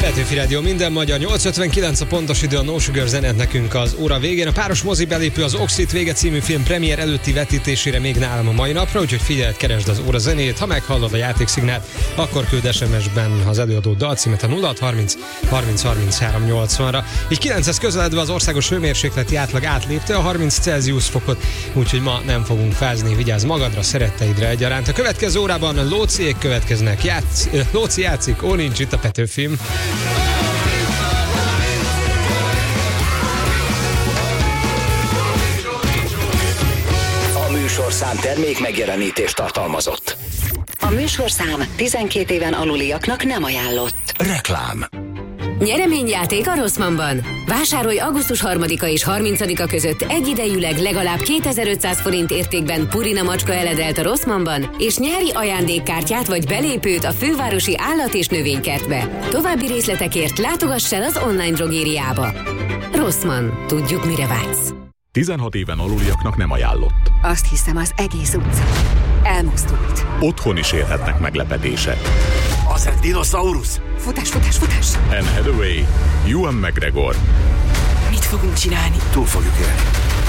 Petőfi Rádió, minden magyar, 8:59 a pontos idő, a No Sugar zenét nekünk az óra végén. A páros mozi belépő az Oxit vége című film premier előtti vetítésére még nálam a mai napra, úgyhogy figyeld, keresd az óra zenét. Ha meghallod a játékszignált, akkor küld SMS-ben az előadó dalcímet a 0630 30 33 80-ra. Így 9-hez közeledve az országos hőmérsékleti átlag átlépte a 30 Celsius fokot, úgyhogy ma nem fogunk fázni, vigyázz magadra, szeretteidre egyaránt. A következő órában Lóciék következnek, Lóci játszik, ó nincs itt a Petőfim. A műsorszám termék megjelenítést tartalmazott. A műsorszám 12 éven aluliaknak nem ajánlott. Reklám. Nyereményjáték a Rossmannban. Vásárolj augusztus 3-a és 30-a között egyidejűleg legalább 2500 forint értékben Purina macska eledelt a Rossmannban, és nyeri ajándékkártyát vagy belépőt a fővárosi állat- és növénykertbe. További részletekért látogass el az online drogériába. Rossmann. Tudjuk, mire vágysz. 16 éven aluliaknak nem ajánlott. Azt hiszem, az egész utca elmozdult. Otthon is érhetnek meglepetések. Az egy dinoszaurusz! Futás, futás, futás! Anne Hathaway, Ewan McGregor. Mit fogunk csinálni? Túl fogjuk élni.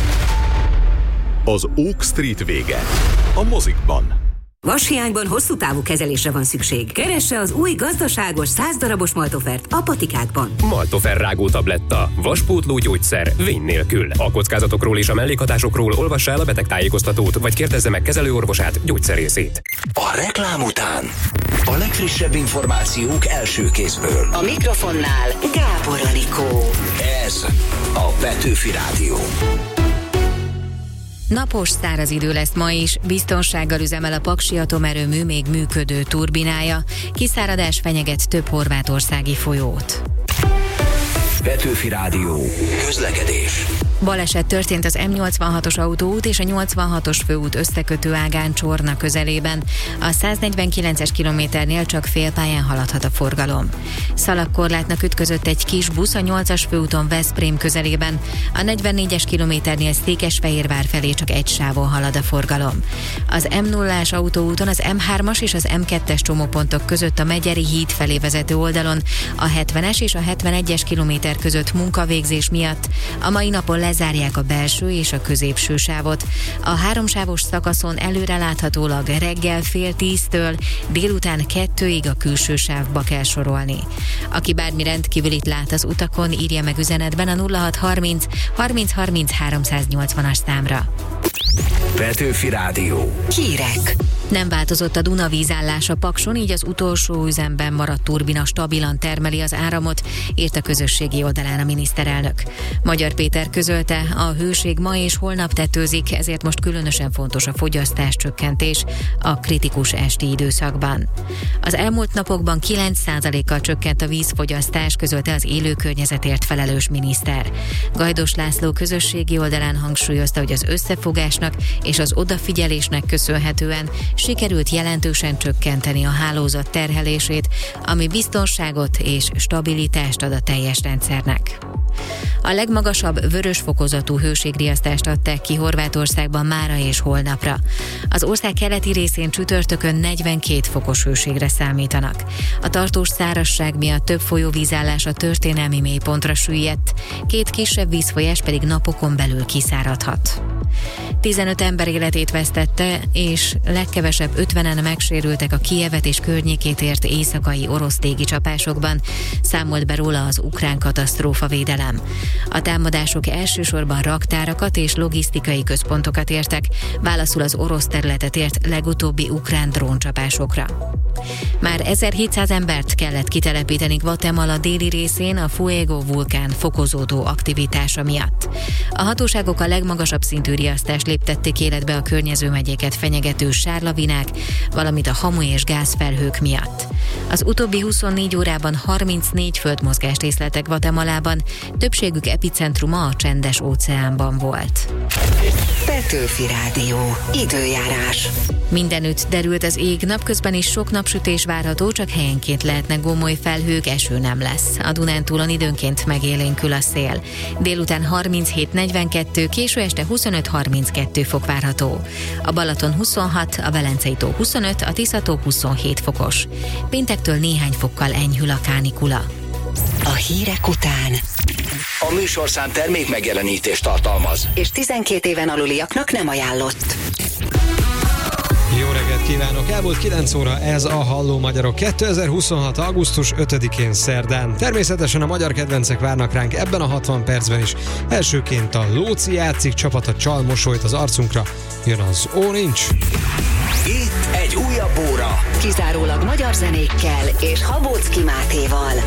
Az Oak Street vége. A mozikban. Vashiányban hosszú távú kezelésre van szükség. Keresse az új gazdaságos 100 darabos Maltofert a Patikákban. Maltofer rágó tabletta. Vaspótló gyógyszer. Vény nélkül. A kockázatokról és a mellékhatásokról olvassa el a betegtájékoztatót, vagy kérdezze meg kezelőorvosát, gyógyszerészét. A reklám után a legfrissebb információk első kézből. A mikrofonnál Gábor Anikó. Ez a Petőfi Rádió. Napos, száraz idő lesz ma is, biztonsággal üzemel a Paksi atomerőmű még működő turbinája, kiszáradás fenyeget több horvátországi folyót. Petőfi Rádió. Közlekedés. Baleset történt az M86-os autóút és a 86-os főút összekötő ágán Csorna közelében. A 149-es kilométernél csak félpályán haladhat a forgalom. Szalagkorlátnak ütközött egy kis busz a 8-as főúton Veszprém közelében. A 44-es kilométernél Székesfehérvár felé csak egy sávon halad a forgalom. Az M0-ás autóúton az M3-as és az M2-es csomópontok között a Megyeri híd felé vezető oldalon a 70-es és a 71-es kilométer között munkavégzés miatt a mai napon lezárják a belső és a középső sávot. A háromsávos szakaszon előreláthatólag reggel 9:30-től délután 2-ig a külső sávba kell sorolni. Aki bármi rendkívülit lát az utakon, írja meg üzenetben a 0630 30 30 380-as számra. Petőfi Rádió. Hírek. Nem változott a Duna vízállása Pakson, így az utolsó üzemben maradt turbina stabilan termeli az áramot, írt a közösségi oldalán a miniszterelnök. Magyar Péter közölte, a hőség ma és holnap tetőzik, ezért most különösen fontos a fogyasztás csökkentés a kritikus esti időszakban. Az elmúlt napokban 9%-kal csökkent a vízfogyasztás, közölte az élő környezetért felelős miniszter. Gajdos László közösségi oldalán hangsúlyozta, hogy az összefogásnak és az odafigyelésnek köszönhetően sikerült jelentősen csökkenteni a hálózat terhelését, ami biztonságot és stabilitást ad a teljes rendszernek. A legmagasabb vörös fokozatú hőségriasztást adták ki Horvátországban mára és holnapra. Az ország keleti részén csütörtökön 42 fokos hőségre számítanak. A tartós szárazság miatt több folyóvízállás a történelmi mélypontra süllyedt, 2 kisebb vízfolyás pedig napokon belül kiszáradhat. 15 ember életét vesztette, és legkevesebb 50-en megsérültek a Kijevet és környékét ért éjszakai orosz légicsapásokban, számolt be róla az ukrán katasztrófavédelem. A támadások elsősorban raktárakat és logisztikai központokat értek, válaszul az orosz területet ért legutóbbi ukrán dróncsapásokra. Már 1700 embert kellett kitelepíteni Guatemala déli részén a Fuego vulkán fokozódó aktivitása miatt. A hatóságok a legmagasabb szintű riasztást léptették életbe a környező megyéket fenyegető sárlavinák, valamint a hamu és gázfelhők miatt. Az utóbbi 24 órában 34 földmozgást észleltek Guatemalában, többségük epicentruma a Csendes-óceánban volt. Petőfi Rádió. Időjárás. Mindenütt derült az ég, napközben is sok napsütés várható, csak helyenként lehetnek gomoly felhők, eső nem lesz. A Dunántúlon időnként megélénkül a szél. Délután 37-42, késő este 25-32 fok várható. A Balaton 26, a Velencei-tó 25, a Tisza-tó 27 fokos. Péntektől néhány fokkal enyhül a kánikula. A hírek után. A műsorszám termék megjelenítést tartalmaz. És 12 éven aluliaknak nem ajánlott. Jó reggelt kívánok! Elmúlt 9 óra, ez a Halló Magyarok 2026. augusztus 5-én szerdán. Természetesen a magyar kedvencek várnak ránk ebben a 60 percben is. Elsőként a Lóci játszik, csapata csal mosolyt az arcunkra. Jön az Ó Nincs! Itt egy újabb óra. Kizárólag magyar zenékkel és Habóczki Mátéval.